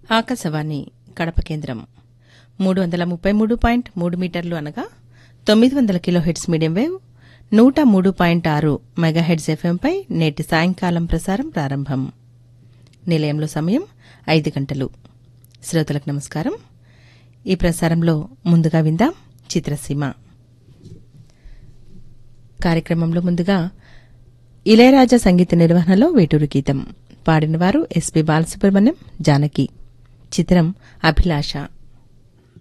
ఆకాశవాణి కడప కేంద్రం 333.3 మీటర్లు అనగా 900 కిలోహెర్ట్జ్ మీడియం వేవ్ 103.6 మెగాహెర్ట్జ్ ఎఫ్ఎంపై నేటి సాయంకాలం ప్రసారం ప్రారంభం. నిలయంలో సమయం 5 గంటలు. శ్రోతలకు నమస్కారం. ఈ ప్రసారంలో ముందుగా విందాం చిత్రసీమ కార్యక్రమంలో. ముందుగా ఇళయరాజా సంగీత నిర్వహణలో వేటూరు గీతం పాడినవారు ఎస్పి బాలసుబ్రహ్మణ్యం, జానకి. చిత్రం అభిలాష.